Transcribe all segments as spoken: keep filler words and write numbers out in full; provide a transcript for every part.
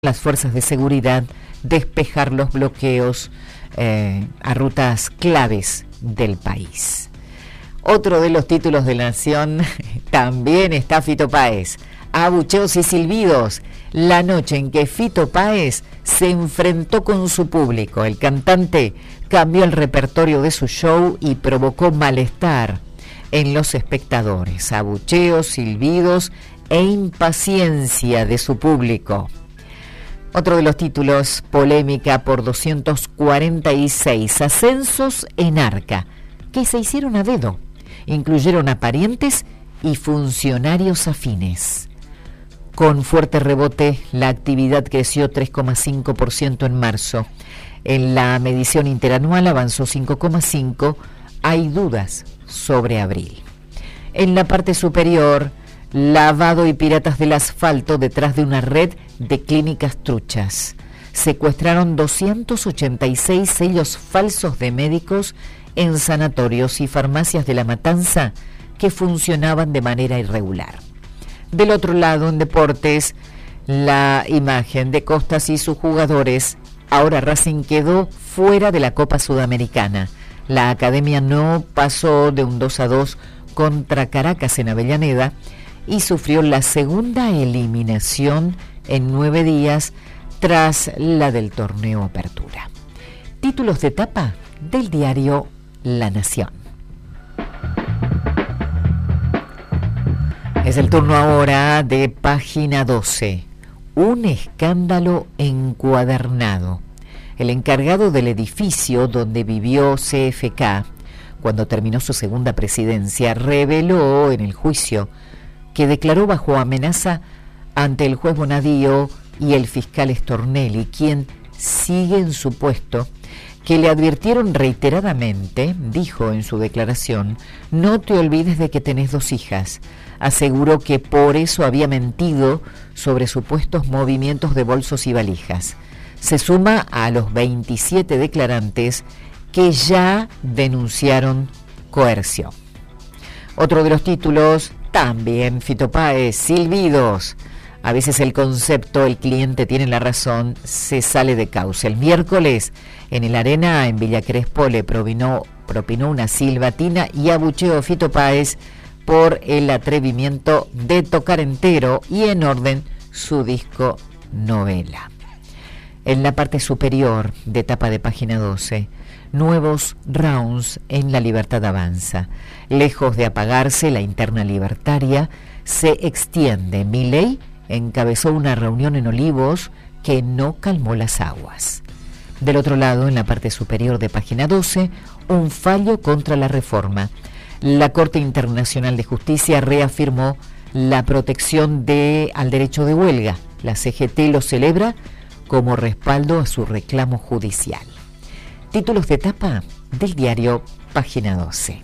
las fuerzas de seguridad despejar los bloqueos eh, a rutas claves del país. Otro de los títulos de La Nación también está Fito Páez. Abucheos y silbidos. La noche en que Fito Páez se enfrentó con su público. El cantante cambió el repertorio de su show y provocó malestar en los espectadores. Abucheos, silbidos e impaciencia de su público. Otro de los títulos, polémica por doscientos cuarenta y seis ascensos en Arca, que se hicieron a dedo. Incluyeron a parientes y funcionarios afines. Con fuerte rebote, la actividad creció tres coma cinco por ciento en marzo. En la medición interanual avanzó cinco coma cinco por ciento. Hay dudas sobre abril. En la parte superior, lavado y piratas del asfalto detrás de una red de clínicas truchas. Secuestraron doscientos ochenta y seis sellos falsos de médicos en sanatorios y farmacias de La Matanza que funcionaban de manera irregular. Del otro lado, en deportes, la imagen de Costas y sus jugadores. Ahora Racing quedó fuera de la Copa Sudamericana. La academia no pasó de un dos a dos contra Caracas en Avellaneda y sufrió la segunda eliminación en nueve días tras la del torneo Apertura. Títulos de tapa del diario La Nación. Es el turno ahora de Página doce. Un escándalo encuadernado. El encargado del edificio donde vivió C F K, cuando terminó su segunda presidencia, reveló en el juicio que declaró bajo amenaza ante el juez Bonadío y el fiscal Stornelli, quien sigue en su puesto, que le advirtieron reiteradamente, dijo en su declaración: no te olvides de que tenés dos hijas. Aseguró que por eso había mentido sobre supuestos movimientos de bolsos y valijas. Se suma a los veintisiete declarantes que ya denunciaron coerción. Otro de los títulos, también Fito Páez, silbidos. A veces el concepto, el cliente tiene la razón, se sale de causa. El miércoles, en el Arena, en Villa Crespo, le propinó, propinó una silbatina y abucheó a Fito Páez por el atrevimiento de tocar entero y en orden su disco Novela. En la parte superior de tapa de Página doce, nuevos rounds en La Libertad Avanza. Lejos de apagarse la interna libertaria, se extiende. Milei encabezó una reunión en Olivos que no calmó las aguas. Del otro lado, en la parte superior de Página doce, un fallo contra la reforma. La Corte Internacional de Justicia reafirmó la protección de, al derecho de huelga. La C G T lo celebra como respaldo a su reclamo judicial. Títulos de tapa del diario Página doce.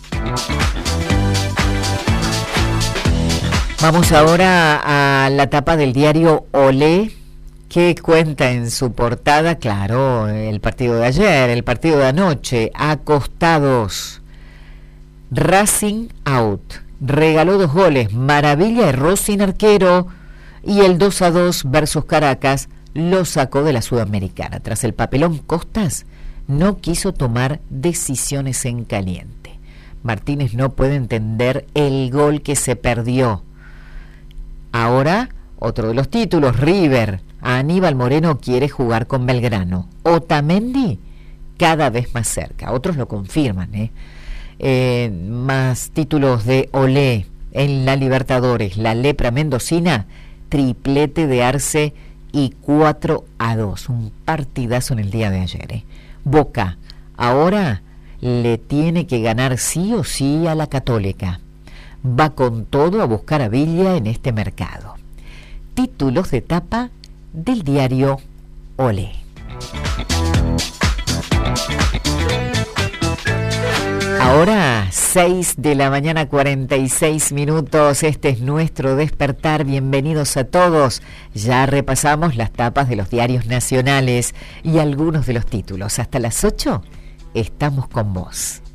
Vamos ahora a la tapa del diario Olé, que cuenta en su portada, claro, el partido de ayer, el partido de anoche, acostados. Racing out, regaló dos goles, Maravilla erró sin arquero y el dos a dos versus Caracas lo sacó de la Sudamericana. Tras el papelón, Costas no quiso tomar decisiones en caliente. Martínez no puede entender el gol que se perdió. Ahora, otro de los títulos, River. Aníbal Moreno quiere jugar con Belgrano. Otamendi cada vez más cerca. Otros lo confirman, ¿eh? Eh, más títulos de Olé en la Libertadores. La lepra mendocina, triplete de Arce y cuatro a dos. Un partidazo en el día de ayer, ¿eh? Boca ahora le tiene que ganar sí o sí a la Católica. Va con todo a buscar a Villa en este mercado. Títulos de tapa del diario Olé. Ahora, seis de la mañana, cuarenta y seis minutos. Este es nuestro despertar. Bienvenidos a todos. Ya repasamos las tapas de los diarios nacionales y algunos de los títulos. Hasta las ocho estamos con vos.